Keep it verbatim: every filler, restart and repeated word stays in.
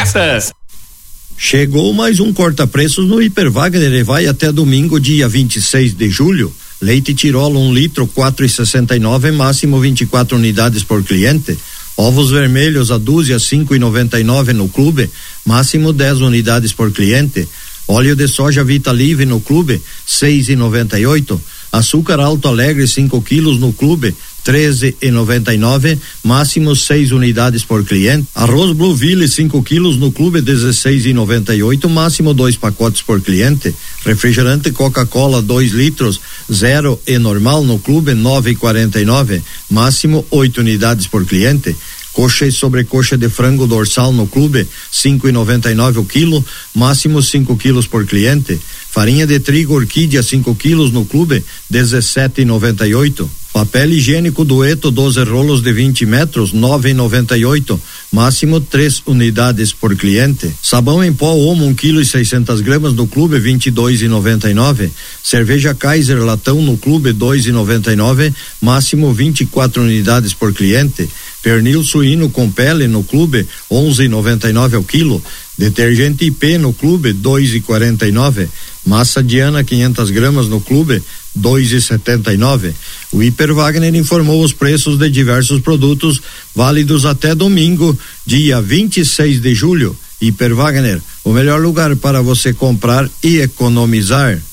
festas. Chegou mais um corta-preços no Hiper Wagner e vai até domingo, dia vinte e seis de julho. Leite Tirolo um litro, quatro e sessenta e nove, máximo vinte e quatro unidades por cliente. Ovos vermelhos a dúzia, cinco e noventa e nove no clube, máximo dez unidades por cliente. Óleo de soja Vitalive no clube, seis e noventa e oito. Açúcar Alto Alegre cinco quilos no clube, treze e noventa e nove, máximo seis unidades por cliente. Arroz Blueville cinco quilos no clube, dezesseis e noventa e oito, máximo dois pacotes por cliente. Refrigerante Coca-Cola dois litros, zero e normal no clube, nove e quarenta e nove, máximo oito unidades por cliente. Coxa e sobrecoxa de frango dorsal no clube, cinco e noventa e nove o quilo, máximo cinco quilos por cliente. Farinha de trigo Orquídea cinco quilos no clube, dezessete e noventa e oito. Papel higiênico Dueto doze rolos de vinte metros, nove e noventa e oito, máximo três unidades por cliente. Sabão em pó Omo um quilo e seiscentas gramas no clube, vinte e dois e noventa e nove. Cerveja Kaiser latão no clube, dois e noventa e nove, máximo vinte e quatro unidades por cliente. Pernil suíno com pele no clube, onze e noventa e nove ao quilo. Detergente I P no clube, dois e quarenta e nove. Massa Diana quinhentas gramas no clube, dois e setenta e nove. O Hiper Wagner informou os preços de diversos produtos válidos até domingo, dia vinte e seis de julho. Hiper Wagner, o melhor lugar para você comprar e economizar.